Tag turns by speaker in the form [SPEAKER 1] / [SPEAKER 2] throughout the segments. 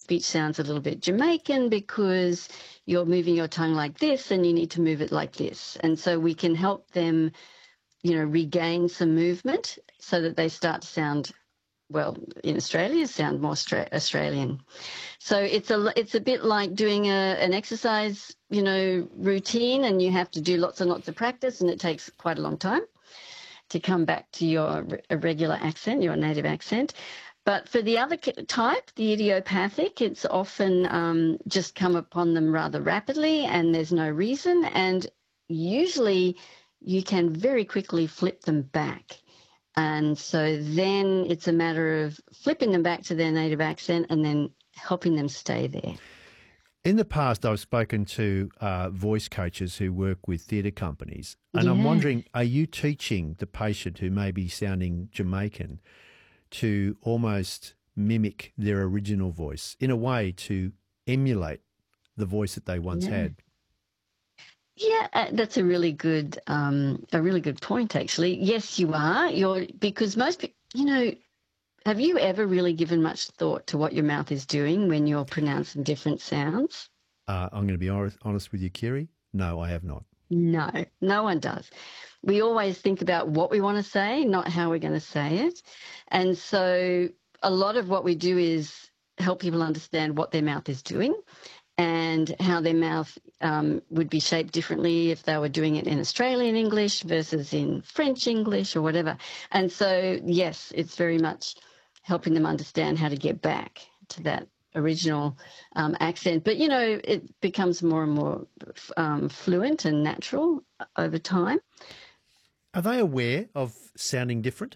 [SPEAKER 1] speech sounds a little bit Jamaican because you're moving your tongue like this and you need to move it like this. And so we can help them, regain some movement so that they start to sound, well, in Australia, sound more Australian. So it's a bit like doing an exercise, routine, and you have to do lots and lots of practice, and it takes quite a long time to come back to your regular accent, your native accent. But for the other type, the idiopathic, it's often just come upon them rather rapidly and there's no reason. And usually you can very quickly flip them back. And so then it's a matter of flipping them back to their native accent and then helping them stay there.
[SPEAKER 2] In the past, I've spoken to voice coaches who work with theatre companies, and I'm wondering, are you teaching the patient who may be sounding Jamaican to almost mimic their original voice, in a way to emulate the voice that they once had?
[SPEAKER 1] Yeah, that's a really good point, actually. Yes, you are. Because most people, have you ever really given much thought to what your mouth is doing when you're pronouncing different sounds?
[SPEAKER 2] I'm going to be honest with you, Kiri. No, I have not.
[SPEAKER 1] No, no one does. We always think about what we want to say, not how we're going to say it. And so a lot of what we do is help people understand what their mouth is doing and how their mouth would be shaped differently if they were doing it in Australian English versus in French English or whatever. And so, yes, it's very much helping them understand how to get back to that original accent. But, it becomes more and more fluent and natural over time.
[SPEAKER 2] Are they aware of sounding different?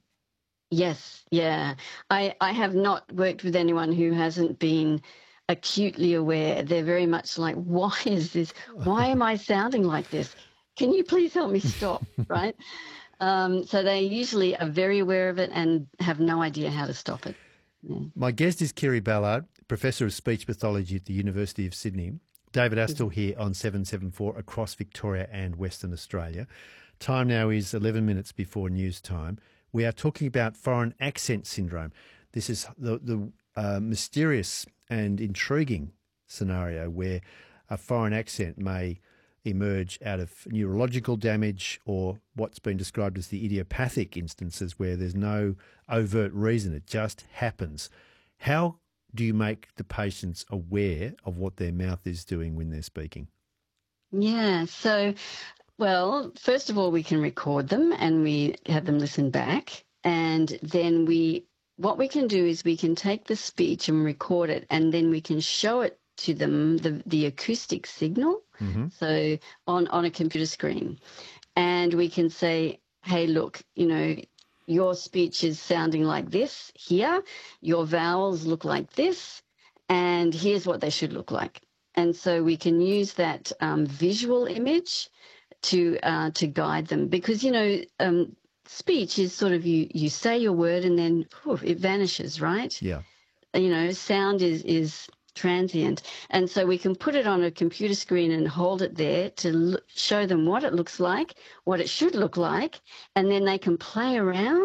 [SPEAKER 1] Yes, yeah. I have not worked with anyone who hasn't been acutely aware. They're very much like, why is this? Why am I sounding like this? Can you please help me stop, right? So they usually are very aware of it and have no idea how to stop it. Yeah.
[SPEAKER 2] My guest is Kiri Ballard, Professor of Speech Pathology at the University of Sydney. David Astle here on 774 across Victoria and Western Australia. Time now is 11 minutes before news time. We are talking about foreign accent syndrome. This is the mysterious and intriguing scenario where a foreign accent may emerge out of neurological damage or what's been described as the idiopathic instances where there's no overt reason. It just happens. How do you make the patients aware of what their mouth is doing when they're speaking?
[SPEAKER 1] Yeah, so, well, first of all, we can record them and we have them listen back. And then what we can do is we can take the speech and record it, and then we can show it to them, the acoustic signal, so on a computer screen. And we can say, hey, look, your speech is sounding like this here, your vowels look like this, and here's what they should look like. And so we can use that visual image to guide them, because, speech is sort of you say your word and then it vanishes, right?
[SPEAKER 2] Yeah.
[SPEAKER 1] Sound is transient. And so we can put it on a computer screen and hold it there to show them what it looks like, what it should look like, and then they can play around